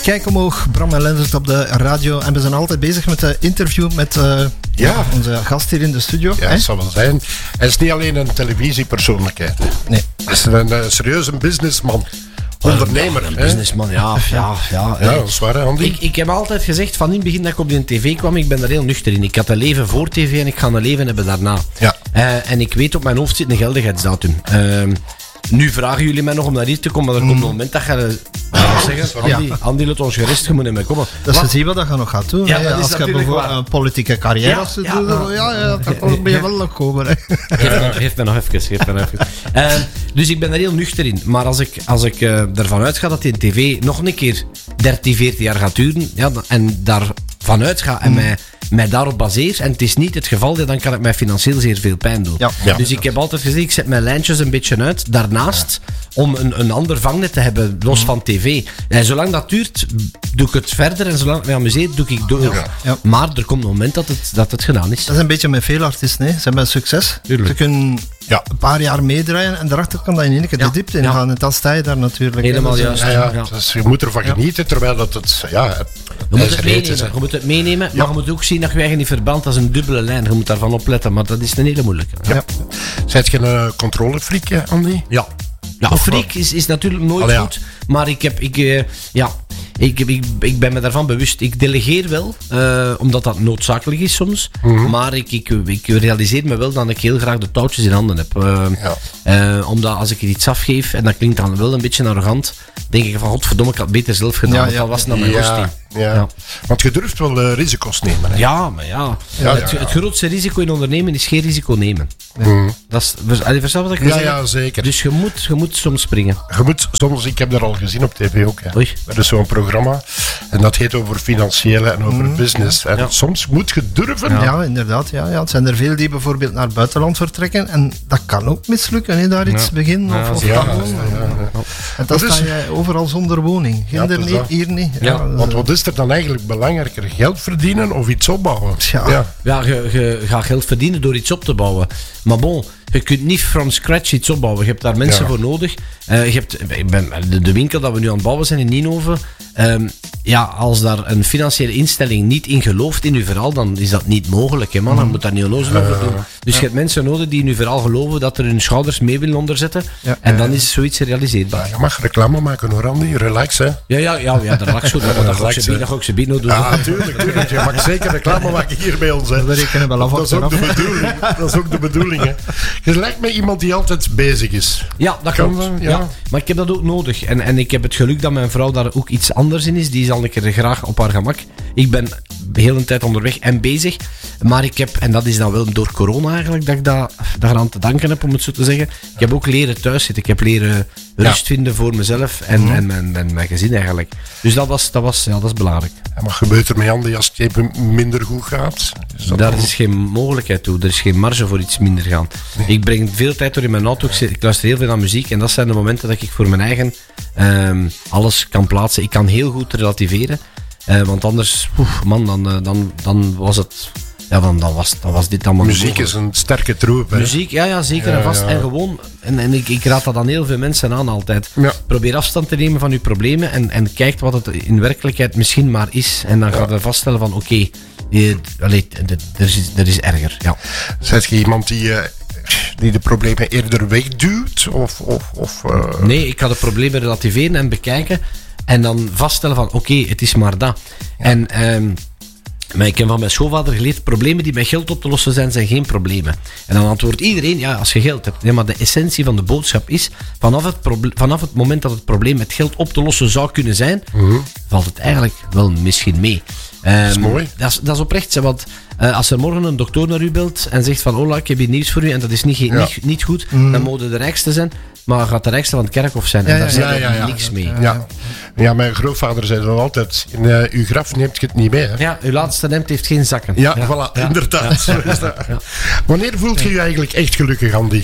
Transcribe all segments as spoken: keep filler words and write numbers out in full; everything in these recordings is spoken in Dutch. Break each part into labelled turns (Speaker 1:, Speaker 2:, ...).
Speaker 1: Kijk omhoog, Bram en Lendert op de radio. En we zijn altijd bezig met de interview met uh, ja. onze gast hier in de studio.
Speaker 2: Ja, dat zal wel zijn. Hij is niet alleen een televisiepersoonlijkheid. Hè. Nee. Hij is een uh, serieuze businessman. Ondernemer.
Speaker 3: Ja, een businessman, ja. ja, ja,
Speaker 2: ja dat is waar, hè, Andy?
Speaker 3: Ik, ik heb altijd gezegd, van in het begin dat ik op de tv kwam, ik ben er heel nuchter in. Ik had een leven voor tv en ik ga een leven hebben daarna.
Speaker 2: Ja.
Speaker 3: Uh, en ik weet, op mijn hoofd zit een geldigheidsdatum. Uh, nu vragen jullie mij nog om naar hier te komen, maar er komt een moment dat je... Uh, zeggen, Andy, ja. Andy, laat ons gerust, je moet niet meer komen.
Speaker 1: Dat ze zien wat je nog gaat doen.
Speaker 3: Ja,
Speaker 1: hè. Als je bijvoorbeeld een politieke carrière ja, te ja, doen, ja, ja, dan ben je wel nog komen. Hè.
Speaker 3: Geef, geef me nog even. Geef me nog even. Uh, dus ik ben er heel nuchter in. Maar als ik, als ik uh, ervan uitga dat die tv nog een keer dertien, veertien jaar gaat duren, ja, en daarvan uitga en mm. mij, mij daarop baseer, en het is niet het geval, dan kan het mij financieel zeer veel pijn doen. Ja. Ja. Dus ik heb altijd gezegd, ik zet mijn lijntjes een beetje uit, daarnaast, ja. om een, een ander vangnet te hebben, los mm. van tv. En zolang dat duurt, doe ik het verder, en zolang ik me amuseer, doe ik door. Ja. Ja. Maar er komt een moment dat het, dat het gedaan is.
Speaker 1: Dat is een beetje met veel artiesten, hè. Ze hebben succes. Tuurlijk. Ze kunnen ja. een paar jaar meedraaien en daarachter kan dat in één keer de ja. diepte in gaan. Ja. En dan sta je daar natuurlijk.
Speaker 3: Helemaal juist.
Speaker 2: Ja, ja. Ja. Dus je moet ervan genieten, terwijl dat het... Ja, het
Speaker 3: je, moet het meenemen, je moet het meenemen, ja. maar je moet ook zien dat je eigen niet verband als een dubbele lijn. Je moet daarvan opletten, maar dat is een hele moeilijke. Ja. Ja.
Speaker 2: Zijt je een uh, controlefreak, Andy?
Speaker 3: Ja. Ja, freak is, is natuurlijk nooit Allee, ja. goed, maar ik, heb, ik, uh, ja, ik, ik, ik ben me daarvan bewust. Ik delegeer wel, uh, omdat dat noodzakelijk is soms, mm-hmm. maar ik, ik, ik realiseer me wel dat ik heel graag de touwtjes in handen heb. Uh, ja. uh, omdat als ik er iets afgeef, en dat klinkt dan wel een beetje arrogant, denk ik van godverdomme, ik had het beter zelf gedaan, ja, ja. dat was naar mijn
Speaker 2: ja.
Speaker 3: goesting.
Speaker 2: Ja. Ja. Want je durft wel uh, risico's nemen. Hè?
Speaker 3: Ja, maar ja. ja, het, ja, ja. het grootste risico in ondernemen is geen risico nemen.
Speaker 2: Mm.
Speaker 3: Dat is, verstaan wat ik wil
Speaker 2: ja,
Speaker 3: zeggen?
Speaker 2: Ja, zeker.
Speaker 3: Dus je moet, je moet soms springen.
Speaker 2: Je moet soms, ik heb dat al gezien op tv ook. Hè. Er is zo'n programma en dat heet over financiële en over mm. business. En ja. soms moet je durven.
Speaker 1: Ja, ja inderdaad. Ja, ja. Het zijn er veel die bijvoorbeeld naar het buitenland vertrekken en dat kan ook mislukken, hè, daar iets ja. beginnen. Of, ja, of ja, ja, ja, ja. En dan sta je overal zonder woning. Geen ja, niet, hier niet.
Speaker 2: Ja, ja, want wat is er dan eigenlijk belangrijker? Geld verdienen of iets opbouwen?
Speaker 3: Ja, ja. ja je, je gaat geld verdienen door iets op te bouwen. Maar bon, je kunt niet from scratch iets opbouwen. Je hebt daar mensen ja. voor nodig. Uh, je hebt, de, de winkel dat we nu aan het bouwen zijn in Ninove. Um, ja, als daar een financiële instelling niet in gelooft in uw verhaal, dan is dat niet mogelijk. Hè, man. Je moet daar niet onnozel over doen. Dus ja. je hebt mensen nodig die in uw verhaal geloven, dat er hun schouders mee willen onderzetten. Ja. En dan is zoiets realiseerbaar.
Speaker 2: Ja, je mag reclame maken hoor, Andy. Relax, hè.
Speaker 3: Ja, ja, ja, ja de relax goed. Dat ga ik ze bieden doen.
Speaker 2: Ja, tuurlijk, tuurlijk. Je mag zeker reclame maken hier bij ons. Hè.
Speaker 1: We rekenen wel af.
Speaker 2: Dat is ook de bedoeling. Dat is ook de bedoeling, hè. Je lijkt me iemand die altijd bezig is.
Speaker 3: Ja, dat kan klopt. Ja. Ja. Maar ik heb dat ook nodig. En, en ik heb het geluk dat mijn vrouw daar ook iets anders in is. Die zal ik er graag op haar gemak. Ik ben de hele tijd onderweg en bezig. Maar ik heb, en dat is dan wel door corona eigenlijk, dat ik dat, daaraan te danken heb, om het zo te zeggen. Ik heb ook leren thuiszitten. Ik heb leren rust ja. vinden voor mezelf en, mm-hmm. en, mijn, en mijn gezin eigenlijk. Dus dat was, dat was, ja, dat is belangrijk.
Speaker 2: En wat gebeurt er met Andy als het even minder goed gaat?
Speaker 3: Is dat Daar dan... is geen mogelijkheid toe. Er is geen marge voor iets minder gaan. Nee. Ik breng veel tijd door in mijn auto. Ik, zit, ik luister heel veel naar muziek. En dat zijn de momenten dat ik voor mijn eigen um, alles kan plaatsen. Ik kan heel goed relativeren. Uh, want anders, oef, man, dan, uh, dan, dan was het... Ja, dan, dan, was, dan was dit allemaal
Speaker 2: muziek is een sterke troep. Hè?
Speaker 3: Muziek, ja, ja zeker ja, en vast. Ja. En gewoon, en, en ik, ik raad dat aan heel veel mensen aan altijd. Ja. Probeer afstand te nemen van je problemen en, en kijk wat het in werkelijkheid misschien maar is. En dan ja. ga je vaststellen van oké, okay, er, is, er is erger. Ja.
Speaker 2: Zijt je iemand die... Uh, die de problemen eerder wegduwt? Of, of, of, uh...
Speaker 3: Nee, ik ga de problemen relativeren en bekijken. En dan vaststellen van oké, okay, het is maar dat. Ja. En... Um, Maar ik heb van mijn schoonvader geleerd, problemen die met geld op te lossen zijn, zijn geen problemen. En dan antwoordt iedereen, ja, als je geld hebt. Ja, maar de essentie van de boodschap is, vanaf het, proble- vanaf het moment dat het probleem met geld op te lossen zou kunnen zijn, mm-hmm. valt het eigenlijk wel misschien mee. Um,
Speaker 2: dat is mooi.
Speaker 3: Dat is, dat is oprecht, want uh, als er morgen een dokter naar u belt en zegt van, hola, ik heb hier nieuws voor u en dat is niet, ja. niet, niet goed, mm. dan mogen de rijkste zijn, maar gaat de rijkste van het kerkhof zijn. En ja, daar ja, zit ja, ja, niks ja. mee.
Speaker 2: Ja. Ja. Ja, mijn grootvader zei dan altijd, in uh, uw graf neemt je het niet mee. Hè?
Speaker 3: Ja, uw laatste hemd heeft geen zakken.
Speaker 2: Ja, ja. voilà, ja. inderdaad. Ja. Ja. Ja. Ja. Wanneer voelt je je eigenlijk echt gelukkig, Andy?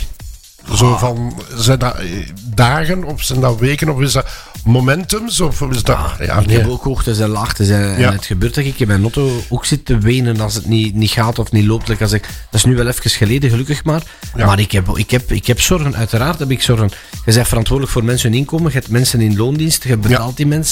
Speaker 2: Zo van, zijn dat dagen of zijn dat weken of is dat momentums? Of is dat,
Speaker 3: ja, ja, ik nee. heb ook hoogtes en laagtes. En ja. het gebeurt dat ik in mijn auto ook zit te wenen als het niet, niet gaat of niet loopt. Like als ik, dat is nu wel even geleden, gelukkig maar. Ja. Maar ik heb, ik, heb, ik heb zorgen, uiteraard heb ik zorgen. Je bent verantwoordelijk voor mensen hun inkomen. Je hebt mensen in loondienst, je betaalt ja. die mensen.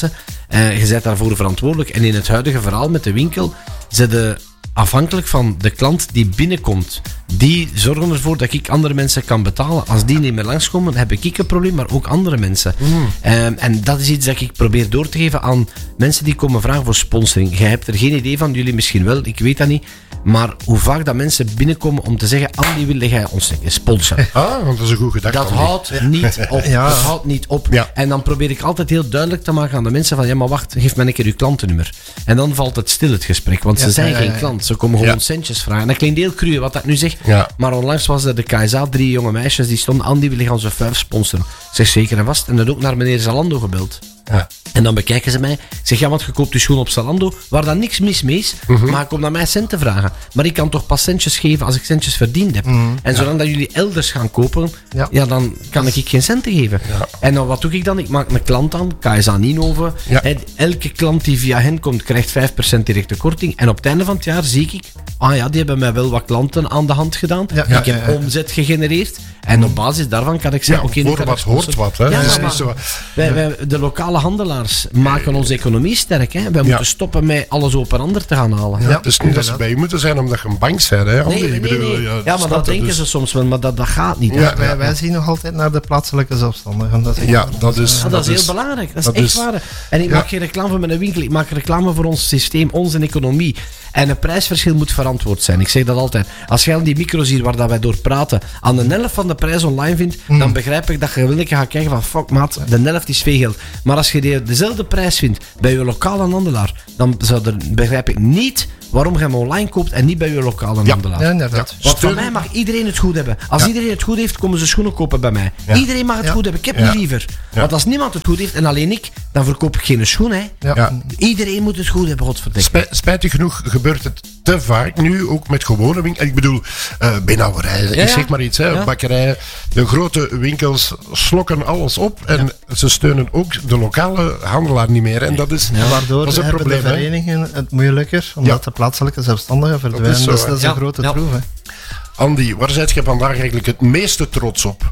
Speaker 3: Uh, je bent daarvoor verantwoordelijk. En in het huidige verhaal met de winkel, zit de afhankelijk van de klant die binnenkomt. Die zorgen ervoor dat ik andere mensen kan betalen. Als die niet meer langskomen, heb ik een probleem, maar ook andere mensen. Mm. Um, en dat is iets dat ik probeer door te geven aan mensen die komen vragen voor sponsoring. Jij hebt er geen idee van, jullie misschien wel, ik weet dat niet. Maar hoe vaak dat mensen binnenkomen om te zeggen, Andy, wil jij ons sponsoren?
Speaker 2: Ah, want dat is een goed gedachte.
Speaker 3: Dat houdt niet op. Ja. Dat houdt niet op.
Speaker 2: Ja.
Speaker 3: En dan probeer ik altijd heel duidelijk te maken aan de mensen van, ja, maar wacht, geef mij een keer uw klantennummer. En dan valt het stil, het gesprek, want ja, ze zijn ja, geen ja, ja. klant. Ze komen gewoon ja. centjes vragen. En dat klinkt heel cru, wat ik nu zeg. Ja. Maar onlangs was er de K S A, drie jonge meisjes, die stonden, Andy, wil je onze vijf sponsoren? Ik zeg, zeker en vast. En dat ook naar meneer Zalando gebeld. Ja. En dan bekijken ze mij. Ik zeg, ja, want je koopt je schoen op Zalando, waar dan niks mis mee is, mm-hmm. maar ik kom naar mij centen vragen. Maar ik kan toch pas centjes geven als ik centjes verdiend heb. Mm-hmm. En zolang ja. dat jullie elders gaan kopen, ja. ja, dan kan ik geen centen geven. Ja. En dan wat doe ik dan? Ik maak een klant aan, K S A Ninove. Ja. Elke klant die via hen komt, krijgt vijf procent directe korting. En op het einde van het jaar zie ik, ah ja, die hebben mij wel wat klanten aan de hand gedaan. Ja. Ik heb ja, ja, ja. omzet gegenereerd. En op basis daarvan kan ik zeggen,
Speaker 2: ja,
Speaker 3: oké,
Speaker 2: okay, wat hoort wat, hè?
Speaker 3: Ja, maar, maar, zo. wij, wij, de lokale handelaars maken onze economie sterk, hè? Wij ja. moeten stoppen met alles op een ander te gaan halen.
Speaker 2: Ja, het is niet dat ze bij je moeten zijn omdat je een bank bent, hè?
Speaker 3: Nee, nee, nee, bedoel, nee. Ja, ja, maar dat denken dus. ze soms wel, maar dat, dat gaat niet.
Speaker 1: Ja, wij, wij zien nog altijd naar de plaatselijke zelfstandigen. Dat is,
Speaker 2: ja, dat is,
Speaker 3: ja, dat is heel belangrijk. Dat is dat echt is, waar. En ik ja. maak geen reclame voor mijn winkel, ik maak reclame voor ons systeem, onze economie. En het prijsverschil moet verantwoord zijn. Ik zeg dat altijd. Als jij aan die micro's hier waar dat wij door praten aan de helft van de prijs online vindt, mm. dan begrijp ik dat je wil gaat kijken van fuck maat, de helft is veel geld. Maar als je die dezelfde prijs vindt bij je lokale handelaar, dan zou er, begrijp ik niet waarom je hem online koopt en niet bij je lokale ja. handelaar.
Speaker 1: Ja, inderdaad.
Speaker 3: Want van mij mag iedereen het goed hebben. Als ja. iedereen het goed heeft, komen ze schoenen kopen bij mij. Ja. Iedereen mag het ja. goed hebben. Ik heb ja. niet liever. Ja. Want als niemand het goed heeft en alleen ik, dan verkoop ik geen schoen. Hè. Ja. Ja. Iedereen moet het goed hebben, godverdikke.
Speaker 2: Spij, spijtig genoeg gebeurt het te vaak nu, ook met gewone winkels. Ik bedoel, uh, benauwerij, ja, ik zeg maar iets, hè, ja. bakkerijen. De grote winkels slokken alles op en ja. ze steunen ook de lokale handelaar niet meer. En dat is,
Speaker 1: ja, waardoor
Speaker 2: dat is een
Speaker 1: probleem. De verenigingen het moeilijker, omdat ja. de plaatselijke zelfstandigen verdwijnen. Dat is, dus dat is ja. een grote ja. troef. Hè.
Speaker 2: Andy, waar zijt je vandaag eigenlijk het meeste trots op?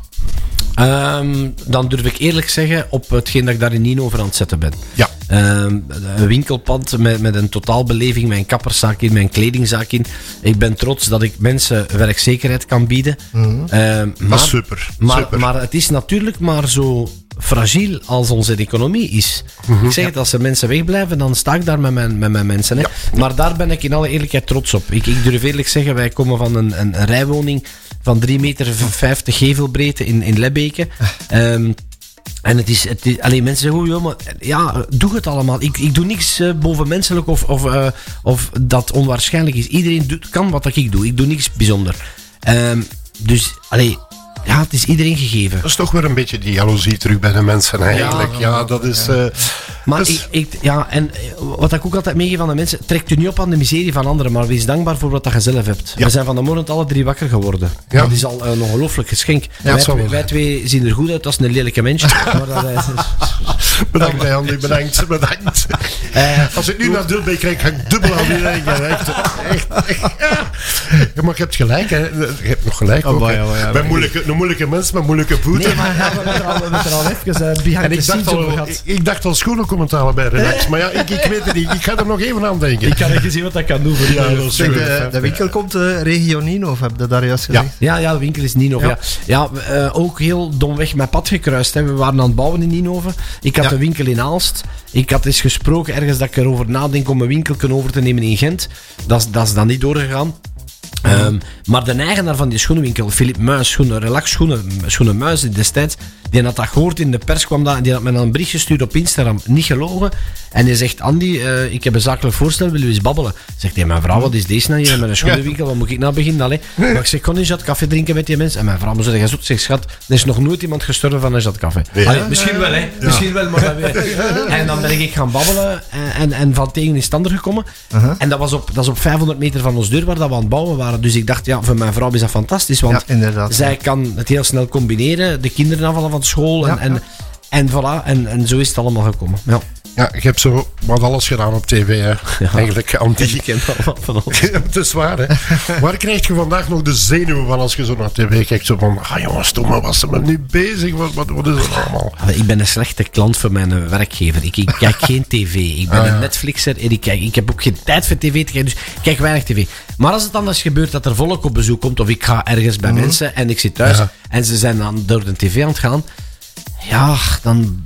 Speaker 3: Um, dan durf ik eerlijk zeggen op hetgeen dat ik daar in Ninove aan het zetten ben.
Speaker 2: Ja.
Speaker 3: Um, een winkelpand met, met een totaalbeleving, mijn kapperszaak in, mijn kledingzaak in. Ik ben trots dat ik mensen werkzekerheid kan bieden. Mm-hmm. Um, maar,
Speaker 2: dat is super.
Speaker 3: Maar,
Speaker 2: super.
Speaker 3: maar het is natuurlijk maar zo fragiel als onze economie is. Mm-hmm. Ik zeg het, als er mensen wegblijven, dan sta ik daar met mijn, met mijn mensen. Hè. Ja. Maar daar ben ik in alle eerlijkheid trots op. Ik, ik durf eerlijk zeggen, wij komen van een, een, een rijwoning van drie meter vijftig gevelbreedte in, in Lebbeke. Um, en het is, het is alleen mensen zeggen, oh, joh, maar ja, doe het allemaal. Ik, ik doe niks uh, bovenmenselijk of, of, uh, of dat onwaarschijnlijk is. Iedereen doet, kan wat ik doe. Ik doe niks bijzonder. Um, dus, allee, ja, het is iedereen gegeven.
Speaker 2: Dat is toch weer een beetje die jaloezie terug bij de mensen eigenlijk. Ja, ja dat is... Uh,
Speaker 3: maar
Speaker 2: dus...
Speaker 3: ik, ik, ja, en wat ik ook altijd meegeef aan de mensen, trekt u niet op aan de miserie van anderen, maar wees dankbaar voor wat je zelf hebt. Ja. We zijn van de morgen alle drie wakker geworden. Ja. Dat is al een ongelooflijk geschenk. Ja, wij, wij, wij twee zien er goed uit als een lelijke mens. Maar dat is...
Speaker 2: Bedankt, ja, Andy, bedankt, bedankt. Uh, als ik nu naar Dulbeek krijg, ga ik dubbel aan die denken. Echt, echt, echt. Ja, maar je hebt gelijk, hè. Je hebt nog gelijk ook. Oh, boy, oh, ja, bij moeilijke, een moeilijke mens met moeilijke voeten.
Speaker 3: Nee, maar we hebben er al, we er al even uh, behind
Speaker 2: en ik dacht, al, ik, ik dacht al schoenencommentaar bij Relax, maar ja, ik, ik weet het niet. Ik ga er nog even aan denken.
Speaker 3: Ik kan even zien wat ik kan doen voor
Speaker 1: ja, de, de, de winkel komt uh, regio Ninove, heb je daar juist gezegd?
Speaker 3: Ja, ja, ja de winkel is Ninove. Ja. Ja. Ja, uh, ook heel domweg mijn pad gekruist. Hè. We waren aan het bouwen in Ninove. Ik had ja. een winkel in Aalst. Ik had eens gesproken ergens dat ik erover nadenk om een winkel over te nemen in Gent. Dat, dat is dan niet doorgegaan. Mm-hmm. Um, maar de eigenaar van die schoenenwinkel, Philip Muis, schoenen, relax schoenen, schoenen Muis destijds, die had dat gehoord in de pers, kwam dat, die had me dan een bericht gestuurd op Instagram, niet gelogen. En die zegt, Andy, uh, ik heb een zakelijk voorstel, wil je eens babbelen? Zegt hij, mijn vrouw, wat is deze nou hier met een schoenenwinkel, wat moet ik nou beginnen? Allee? Maar ik zeg, kon je jat koffie drinken met die mensen? En mijn vrouw, maar zo, jij zoet, zegt, schat, er is nog nooit iemand gestorven van een jat koffie. Ja. Allee, misschien wel, hè. Ja. Misschien wel, maar dat weet. En dan ben ik gaan babbelen en, en, en van tegen in stander gekomen. Uh-huh. En dat was op, dat is op vijfhonderd meter van ons deur waar dat we aan het bouwen waren. Dus ik dacht, ja, voor mijn vrouw is dat fantastisch, want
Speaker 1: ja, inderdaad,
Speaker 3: zij
Speaker 1: ja.
Speaker 3: kan het heel snel combineren, de kinderen afvallen van school en, ja, en, En voilà, en, en zo is het allemaal gekomen. Ja.
Speaker 2: Ja, je hebt zo wat alles gedaan op tv, hè. Ja. Eigenlijk, Andy.
Speaker 3: Je kent allemaal van alles.
Speaker 2: Het is waar, hè. Waar krijg je vandaag nog de zenuwen van als je zo naar tv kijkt? Zo van, ah jongens, toch maar, was ze met nu bezig? Wat, wat, wat is er allemaal?
Speaker 3: Ik ben een slechte klant voor mijn werkgever. Ik, ik kijk geen tv. Ik ben ah, ja. een Netflixer en ik, kijk, ik heb ook geen tijd voor tv te kijken, dus ik kijk weinig tv. Maar als het anders gebeurt dat er volk op bezoek komt, of ik ga ergens bij mm. mensen en ik zit thuis ja. en ze zijn dan door de tv aan het gaan, ja, dan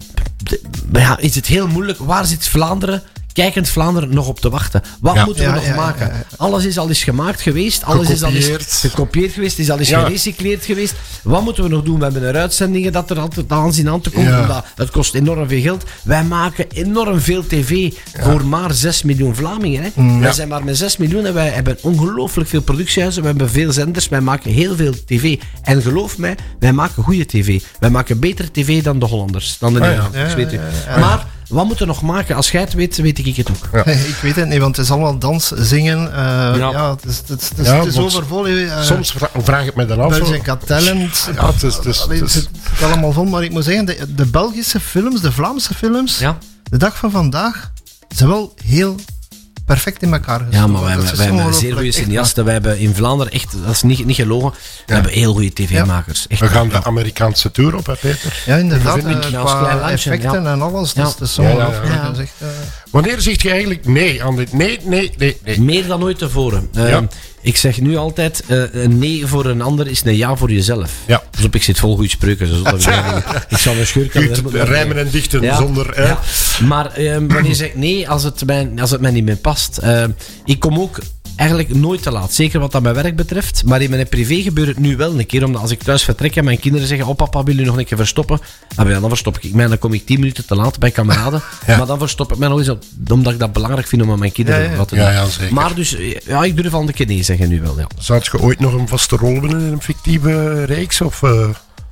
Speaker 3: ja, is het heel moeilijk. Waar zit Vlaanderen, kijkend Vlaanderen, nog op te wachten? Wat ja. moeten we ja, nog ja, maken? Ja, ja, ja. Alles is al eens gemaakt geweest. Alles gekopieerd. is al eens gekopieerd geweest. Is al eens ja. gerecycleerd geweest. Wat moeten we nog doen? We hebben er uitzendingen dat er altijd aanzien aan te komen. Ja. Omdat het kost enorm veel geld. Wij maken enorm veel tv ja. voor maar zes miljoen Vlamingen. Hè? Mm, wij ja. zijn maar met zes miljoen en wij hebben ongelooflijk veel productiehuizen. We hebben veel zenders. Wij maken heel veel tv. En geloof mij, wij maken goede tv. Wij maken betere tv dan de Hollanders. Dan de Nederlanders. Ja, ja, ja, ja, ja. Maar wat moeten we nog maken? Als jij het weet, weet ik het ook.
Speaker 1: Ja. Nee, ik weet het niet, want het is allemaal dans, zingen. Uh, ja. ja, het is, het is, ja, het is overvol. Uh,
Speaker 2: soms vraag ik me dan af.
Speaker 1: Belgian Got Talent. Ja, het is, het is, het is, het is allemaal vol, maar ik moet zeggen, de, de Belgische films, de Vlaamse films, ja. de dag van vandaag, zijn wel heel perfect in elkaar gestoken.
Speaker 3: Ja, maar wij, wij, wij hebben zeer goede cineasten. Wij hebben in Vlaanderen echt, dat is niet, niet gelogen, we ja. hebben heel goede tv-makers.
Speaker 2: Ja. We gaan de Amerikaanse tour op, hè, Peter?
Speaker 1: Ja, inderdaad. Uh, qua effecten ja. en alles. Ja. Dus, dus ja, ja, ja. Ja. Echt, uh...
Speaker 2: Wanneer zeg je eigenlijk nee aan dit? Nee, nee, nee, nee.
Speaker 3: Meer dan ooit tevoren. Uh, ja. Ik zeg nu altijd, uh, een nee voor een ander is een ja voor jezelf. Ja. Dus op, ik zit vol goede spreuken. Dus dat ik zal een schurk
Speaker 2: rijmen en dichten ja. zonder...
Speaker 3: Ja. Maar uh, wanneer zeg ik nee, als het, mij, als het mij niet meer past. Uh, ik kom ook eigenlijk nooit te laat. Zeker wat dat mijn werk betreft. Maar in mijn privé gebeurt het nu wel een keer. Omdat als ik thuis vertrek en mijn kinderen zeggen, oh papa, wil je nog een keer verstoppen? Dan, dan verstop ik mij. Dan kom ik tien minuten te laat bij kameraden. Ja. Maar dan verstop ik mij nog eens op, omdat ik dat belangrijk vind om aan mijn kinderen ja, ja. wat te doen. Ja, ja, zeker. Maar dus, ja, ik durf al een keer nee zeggen nu wel. Ja.
Speaker 2: Zou je ooit nog een vaste rol winnen in een fictieve reeks? Of... Uh...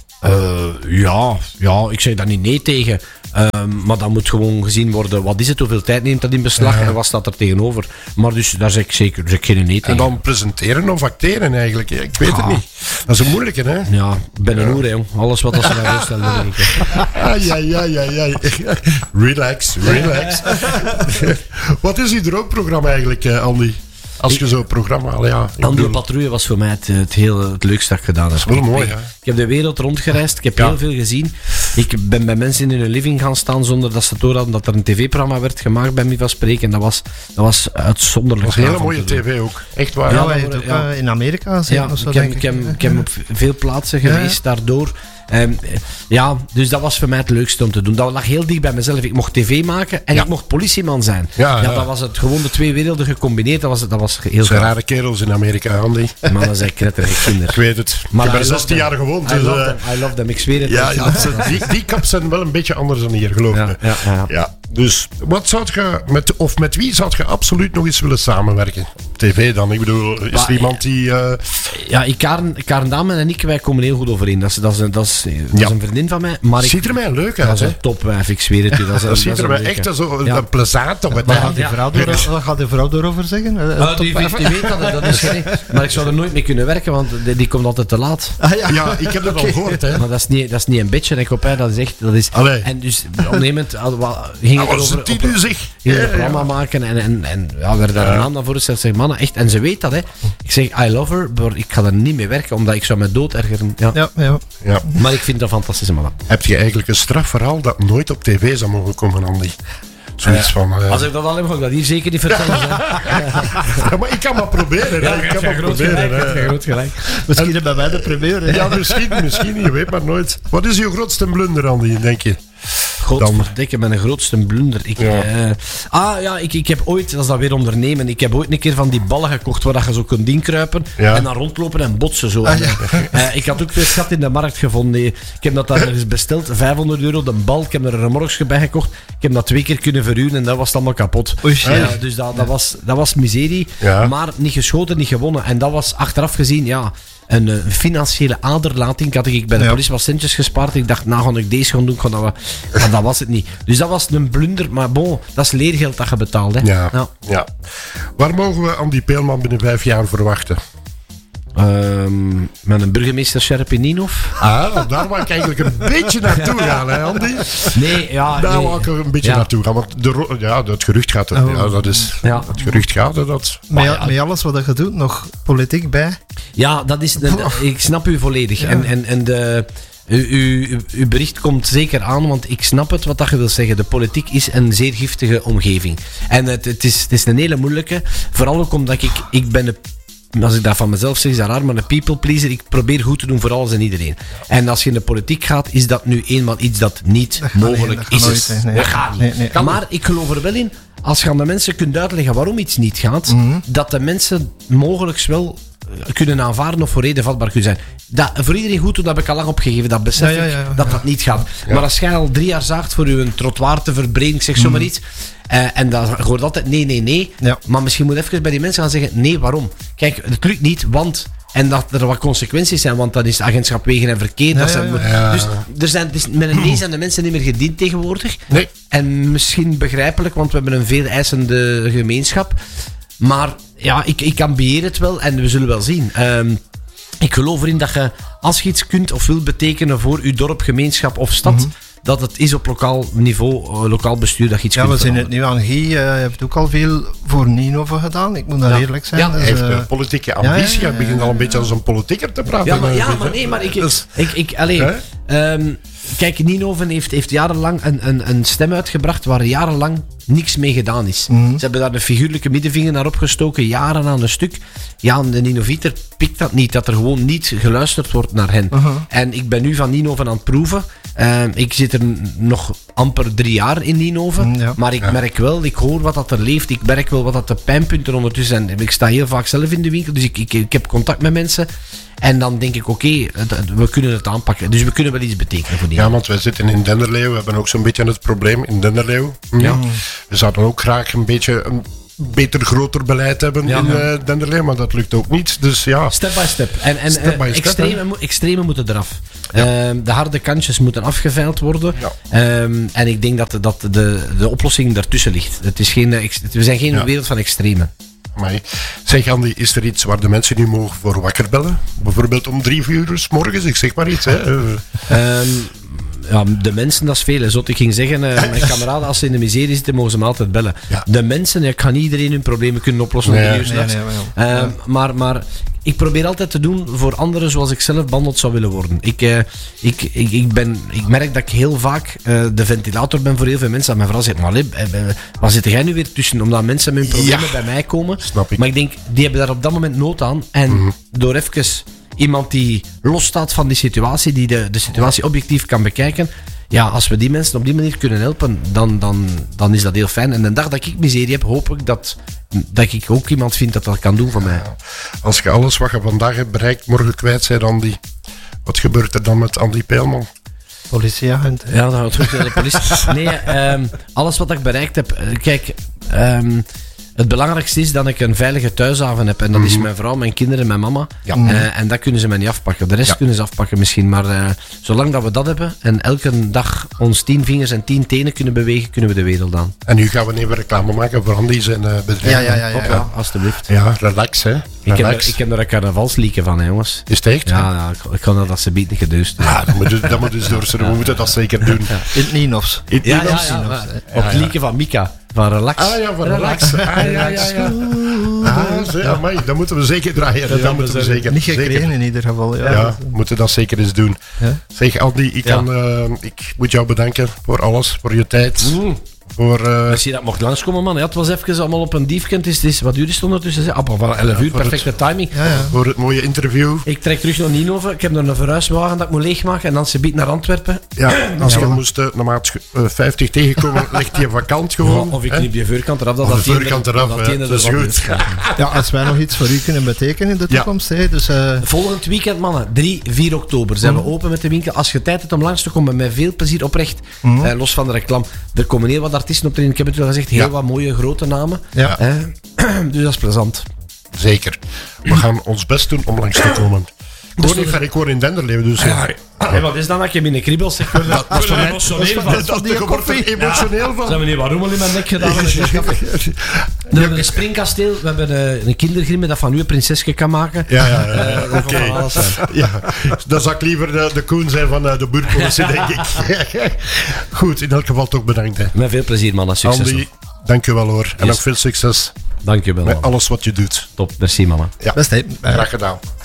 Speaker 3: Uh, ja, ja, ik zeg daar niet nee tegen. Uh, maar dan moet gewoon gezien worden, wat is het, hoeveel tijd neemt dat in beslag ja. en wat staat er tegenover. Maar dus daar zeg ik zeker zeg ik geen nee tegen.
Speaker 2: En dan presenteren of acteren eigenlijk, ik weet ja. het niet. Dat is een moeilijke, hè?
Speaker 3: Ja, ik ben een ja. hoer, jong. Alles wat als ze mij voorstellen, denk ik.
Speaker 2: Ja, ja, ja, ja. Relax, relax. Wat is die droomprogramma eigenlijk, Andy? Als je zo'n programma... Ja,
Speaker 3: Andy Patrouille was voor mij het, het, heel, het leukste dat ik gedaan heb.
Speaker 2: Dat is wel mooi, hè?
Speaker 3: Ik heb de wereld rondgereisd, ik heb ja. heel veel gezien. Ik ben bij mensen in hun living gaan staan zonder dat ze door hadden dat er een tv-programma werd gemaakt bij mij van spreken. En dat was, dat was uitzonderlijk.
Speaker 2: Dat was een hele mooie tv ook. Echt waar.
Speaker 1: Ja, ja, ook, ja. in Amerika.
Speaker 3: Ja, of zo, ik, heb, ik, heb, ik heb op veel plaatsen geweest ja. daardoor. Um, ja, dus dat was voor mij het leukste om te doen. Dat lag heel dicht bij mezelf. Ik mocht tv maken en ja. ik mocht politieman zijn. Ja, ja, ja, dat was het. Gewoon de twee werelden gecombineerd. Dat was, dat was heel
Speaker 2: gaaf. Rare kerels in Amerika, Andy.
Speaker 3: Mannen zijn knetterige kinderen.
Speaker 2: Ik weet het. Maar ik heb er zestien jaar gewoond.
Speaker 3: I, dus, love them. I love them. Ik zweer het.
Speaker 2: Ja, ja, die, die kaps zijn wel een beetje anders dan hier, geloof
Speaker 3: ja,
Speaker 2: me.
Speaker 3: Ja, ja.
Speaker 2: Ja, dus wat zou je met, of met wie zou je absoluut nog eens willen samenwerken? Op tv dan. Ik bedoel, is maar, er iemand die... Uh...
Speaker 3: Ja, ik, Karen, Karen Damen en ik, wij komen heel goed overeen. Dat is, dat is, dat is, dat ja. is een vriendin van mij. Maar ik,
Speaker 2: ziet er mij leuk uit,
Speaker 3: dat is een topwijf, ik zweer het u. Dat, is,
Speaker 2: dat, dat ziet er mij echt zo ja. een plezant op het
Speaker 1: Wat gaat die vrouw door, wat gaat die vrouw erover zeggen? Uh,
Speaker 3: uh, die, die weet dat, dat is geen, maar ik zou er nooit mee kunnen werken, want die, die komt altijd te laat.
Speaker 2: Ah, ja. ja, ik heb dat okay. al gehoord. Hè.
Speaker 3: Maar dat is niet, dat is niet een beetje, ik op, hè. Dat is echt... Dat is, en dus op een moment ging ik erover...
Speaker 2: Die nu zich?
Speaker 3: Ging een programma maken en, en, en ja, werd daar een naam voor gesteld. Zeg, mannen, echt, en ze weet dat, hè. Ik zeg, I love her, maar ik ga er niet mee werken, omdat ik zou me dood ergeren. Ja.
Speaker 1: Ja, ja.
Speaker 3: Ja. Maar ik vind dat een fantastische man.
Speaker 2: Heb je eigenlijk een strafverhaal dat nooit op tv zou mogen komen, Andy? Zoiets van... Uh...
Speaker 3: Als ik dat al heb, ga ik dat hier zeker niet vertellen.
Speaker 2: Ja, maar ik kan maar proberen.
Speaker 3: Ja,
Speaker 2: ik kan maar
Speaker 3: groot
Speaker 2: proberen.
Speaker 3: Gelijk, hè. Groot gelijk.
Speaker 1: Misschien hebben wij de proberen.
Speaker 2: Ja, misschien, misschien. Je weet maar nooit. Wat is je grootste blunder, Andy, denk je?
Speaker 3: Godverdikke, mijn grootste blunder. Ik, ja. Uh, ah ja, ik, ik heb ooit, dat is dan weer ondernemen, ik heb ooit een keer van die ballen gekocht waar je zo kunt inkruipen ja. en dan rondlopen en botsen zo. Ah, ja. uh, ik had ook weer schat in de markt gevonden. Ik heb dat daar ergens besteld, vijfhonderd euro de bal. Ik heb er een remorksje bij gekocht. Ik heb dat twee keer kunnen verhuren en dat was allemaal kapot. Oei, uh, dus dat, dat, was, dat was miserie. Ja. Maar niet geschoten, niet gewonnen. En dat was achteraf gezien, ja... Een uh, financiële aderlating. Had ik bij de ja. politie wat centjes gespaard. Ik dacht, nou ga ik deze gaan doen. Ga dat, maar dat was het niet. Dus dat was een blunder. Maar bon, dat is leergeld dat je betaalt. Hè.
Speaker 2: Ja, ja. Ja. Waar mogen we Andy Peelman binnen vijf jaar verwachten?
Speaker 3: Um, met een burgemeester Sherp in Ninov.
Speaker 2: Ah, daar wou ik eigenlijk een beetje naartoe gaan, hè, Andy?
Speaker 3: Nee, ja.
Speaker 2: Daar
Speaker 3: nee.
Speaker 2: wou ik een beetje
Speaker 3: ja.
Speaker 2: naartoe gaan. Want de, ja, het gerucht gaat er. Oh. Ja, dat is. Ja. Het gerucht gaat er. Dat,
Speaker 1: met, ja. met alles wat je doet, nog politiek bij?
Speaker 3: Ja, dat is. De, de, ik snap u volledig. Ja. En, en, en de. U, u, uw bericht komt zeker aan, want ik snap het wat dat je wil zeggen. De politiek is een zeer giftige omgeving. En het, het, is, het is een hele moeilijke. Vooral ook omdat ik, ik ben een, als ik dat van mezelf zeg, is dat raar, maar een people pleaser. Ik probeer goed te doen voor alles en iedereen. En als je in de politiek gaat, is dat nu eenmaal iets dat niet dat mogelijk niet, dat is. Het. Nee. Dat gaat niet. Nee, nee. Maar ik geloof er wel in, als je aan de mensen kunt uitleggen waarom iets niet gaat, mm-hmm. dat de mensen mogelijk wel kunnen aanvaarden of voor reden vatbaar kunnen zijn. Dat, voor iedereen goed doen, dat heb ik al lang opgegeven. Dat besef ja, ja, ja, ik, dat ja. dat niet gaat. Ja. Maar als jij al drie jaar zaagt voor je een trottoir te verbreden, ik zeg zomaar mm. iets, uh, en dan hoort altijd nee, nee, nee. Ja. Maar misschien moet je even bij die mensen gaan zeggen, nee, waarom? Kijk, het lukt niet, want... En dat er wat consequenties zijn, want dan is het agentschap wegen en verkeer. Ja, dat zijn, ja, ja. Dus er zijn, dus met een nee zijn de mensen niet meer gediend tegenwoordig. Nee. En misschien begrijpelijk, want we hebben een veel eisende gemeenschap. Maar ja, ik, ik ambieer het wel en we zullen wel zien. Um, ik geloof erin dat je, als je iets kunt of wilt betekenen voor je dorp, gemeenschap of stad, mm-hmm. dat het is op lokaal niveau, uh, lokaal bestuur, dat je iets
Speaker 1: ja,
Speaker 3: kunt
Speaker 1: we zien het nu aan Guy. Je uh, hebt ook al veel voor Ninove gedaan. Ik moet daar ja. eerlijk zijn.
Speaker 2: Ja.
Speaker 1: Dus,
Speaker 2: hij heeft een politieke ambitie. Hij ja, ja, ja, begint al een beetje als een politieker te praten.
Speaker 3: Ja, maar, ja, maar nee, maar ik... Dus, ik, ik alleen... Um, kijk, Ninove heeft, heeft jarenlang een, een, een stem uitgebracht waar jarenlang niks mee gedaan is. Mm-hmm. Ze hebben daar een figuurlijke middenvinger naar opgestoken, jaren aan een stuk. Ja, de Ninovieter pikt dat niet, dat er gewoon niet geluisterd wordt naar hen. Uh-huh. En ik ben nu van Ninove aan het proeven. Uh, ik zit er nog amper drie jaar in Ninove, mm, ja. maar ik ja. merk wel, ik hoor wat dat er leeft, ik merk wel wat dat de pijnpunten ondertussen zijn. Ik sta heel vaak zelf in de winkel, dus ik, ik, ik heb contact met mensen. En dan denk ik, oké, okay, we kunnen het aanpakken. Dus we kunnen wel iets betekenen voor die.
Speaker 2: Ja, want wij zitten in Denderleeuw. We hebben ook zo'n beetje het probleem in Denderleeuw. Ja. We zouden ook graag een beetje een beter, groter beleid hebben ja, in uh, Denderleeuw, maar dat lukt ook niet. Dus ja.
Speaker 3: Step by step. En, en step by extreme, step, mo- extreme moeten eraf. Ja. Um, de harde kantjes moeten afgeveild worden. Ja. Um, en ik denk dat, dat de, de oplossing daartussen ligt. Het is geen, we zijn geen ja. wereld van extreme.
Speaker 2: Maar zeg Andy, is er iets waar de mensen nu mogen voor wakker bellen? Bijvoorbeeld om drie, vier uur 's morgens, ik zeg maar iets. Hè? Uh.
Speaker 3: Um, ja, de mensen, dat is veel. Zot ik ging zeggen, uh, mijn kameraden, als ze in de miserie zitten, mogen ze me altijd bellen. Ja. De mensen, ik kan iedereen hun problemen kunnen oplossen. Nee, nee, nee, nee, maar, ja. uh, maar, maar ik probeer altijd te doen voor anderen zoals ik zelf behandeld zou willen worden. Ik, uh, ik, ik, ik, ben, ik merk dat ik heel vaak uh, de ventilator ben voor heel veel mensen. Dat mijn vrouw zegt, maar allee, waar zit jij nu weer tussen? Omdat mensen met hun problemen ja. bij mij komen.
Speaker 2: Snap ik.
Speaker 3: Maar ik denk, die hebben daar op dat moment nood aan. En mm-hmm. door even... iemand die losstaat van die situatie, die de, de situatie objectief kan bekijken. Ja, als we die mensen op die manier kunnen helpen, dan, dan, dan is dat heel fijn. En de dag dat ik miserie heb, hoop ik dat, dat ik ook iemand vind dat dat kan doen voor mij.
Speaker 2: Als je alles wat je vandaag hebt bereikt, morgen kwijt bent, Andy, wat gebeurt er dan met Andy Peilman?
Speaker 1: Politieagent.
Speaker 3: Ja, dan gaan we terug naar de politie. Nee, um, alles wat ik bereikt heb, kijk... Um, Het belangrijkste is dat ik een veilige thuishaven heb. En dat mm-hmm. is mijn vrouw, mijn kinderen, mijn mama. Ja. Uh, en dat kunnen ze mij niet afpakken. De rest ja. kunnen ze afpakken misschien. Maar uh, zolang dat we dat hebben en elke dag ons tien vingers en tien tenen kunnen bewegen, kunnen we de wereld aan.
Speaker 2: En nu gaan we even reclame maken voor Andy zijn uh, bedrijf.
Speaker 1: Ja, ja, ja, ja,
Speaker 3: Hop, ja. alstublieft.
Speaker 2: Ja, relax hè.
Speaker 3: Ik heb, er, ik heb er een carnavalslieken van, hè, jongens.
Speaker 2: Is het echt?
Speaker 3: Ja, ja ik, ik kan dat als ze biedt niet gedeust.
Speaker 2: Ja, dat moet, dat moet dus door. We moeten dat zeker doen.
Speaker 1: Ja. In het Ninovs.
Speaker 3: In het ja, Ninovs. Ja, ja, ja, ja. Op ja, ja. lieken van Mika. Van relax.
Speaker 2: Ah ja, van relax. relax. Ah, ja, ja, ja. Ah, zo, ja, maar dat moeten we zeker draaien. Dat, dat moeten we zeker.
Speaker 1: Niet gekregen in ieder geval. Ja,
Speaker 2: ja we moeten dat zeker eens doen. Ja? Zeg Andy, ik, kan, ja. uh, ik moet jou bedanken voor alles, voor je tijd. Mm. Voor, uh...
Speaker 3: Als je dat mocht langskomen, man. Ja, het was even allemaal op een diefkant. Het is, wat uur is het ondertussen? Appel van elf uur, ja, perfecte het, timing.
Speaker 2: Ja, ja. Voor het mooie interview.
Speaker 3: Ik trek terug naar Ninove. Ik heb nog een verhuiswagen dat ik moet leegmaken. En dan ze biedt naar Antwerpen.
Speaker 2: Ja, als je moest uh, naar maat vijftig tegenkomen, ligt die vakant gewoon.
Speaker 3: Ja, of ik knip je voorkant eraf. Dat
Speaker 2: of de voorkant eraf, dat, dat, dat is goed.
Speaker 1: Ja, als wij nog iets voor u kunnen betekenen in de toekomst. Ja. Hè, dus, uh...
Speaker 3: Volgend weekend, mannen. drie, vier oktober zijn mm. we open met de winkel. Als je tijd hebt om langs te komen, met veel plezier oprecht. Mm. Uh, los van de reclame. Er komen heel wat artiesten op erin. Ik heb het wel gezegd, heel ja. wat mooie grote namen. Ja. Uh, dus dat is plezant.
Speaker 2: Zeker. We gaan ons best doen om langs te komen. woon niet ver, ik woon in Denderleeuw, dus...
Speaker 3: Ja, ja, wat is dan dat je in een kriebel zegt? Dat, dat, dat is voor mij emotioneel van.
Speaker 2: Dat, dat, dat wordt er emotioneel van.
Speaker 3: Ze hebben niet wat rommel in mijn nek gedaan. We hebben een springkasteel, we hebben een, een kindergrimme dat van u een prinsesje kan maken.
Speaker 2: Ja, ja, ja. Uh, oké. Okay. Ja, dan zou ik liever de, de koen zijn van uh, de buurtpolitie, denk ik. Goed, in elk geval toch bedankt. Hè.
Speaker 3: Met veel plezier, man. Succes.
Speaker 2: Andy, dank je wel hoor. En yes. Ook veel succes.
Speaker 3: Dank je wel.
Speaker 2: Met alles wat je doet.
Speaker 3: Top, merci, mama.
Speaker 2: Ja, best, graag gedaan.